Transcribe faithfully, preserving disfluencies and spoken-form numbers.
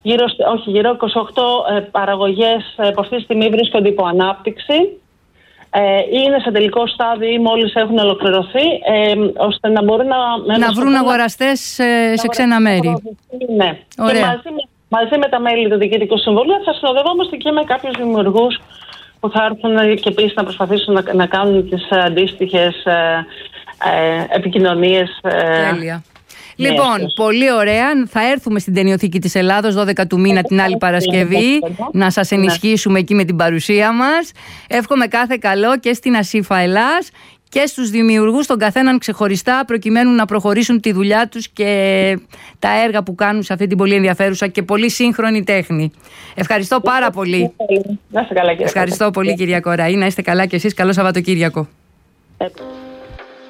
Γύρω, όχι, γύρω είκοσι οκτώ ε, παραγωγές ε, που αυτή τη στιγμή βρίσκονται υπό ανάπτυξη. Ε, είναι σε τελικό στάδιο ή μόλις έχουν ολοκληρωθεί, ε, ώστε να μπορούν να... Να βρουν αγοραστές ε, σε ξένα μέρη. Ναι. Ωραία. Και μαζί με, μαζί με τα μέλη του Διοικητικού Συμβουλίου θα συνοδευόμαστε και με κάποιους δημιουργούς που θα έρθουν και επίσης να προσπαθήσουν να, να κάνουν τις αντίστοιχες ε, ε, επικοινωνίες. Ε, Τέλεια. Λοιπόν, ναι, πολύ ωραία. Θα έρθουμε στην Ταινιοθήκη της Ελλάδος δώδεκα του μήνα την άλλη Παρασκευή να σας ενισχύσουμε εκεί με την παρουσία μας. Εύχομαι κάθε καλό και στην Ασήφα Ελλάς και στους δημιουργούς, τον καθέναν ξεχωριστά, προκειμένου να προχωρήσουν τη δουλειά τους και τα έργα που κάνουν σε αυτή την πολύ ενδιαφέρουσα και πολύ σύγχρονη τέχνη. Ευχαριστώ πάρα πολύ. Να είστε καλά, κυρία. Ευχαριστώ πολύ, κυρία Κοραή. Να είστε καλά κι εσείς. Καλό Σαββατοκύριακο.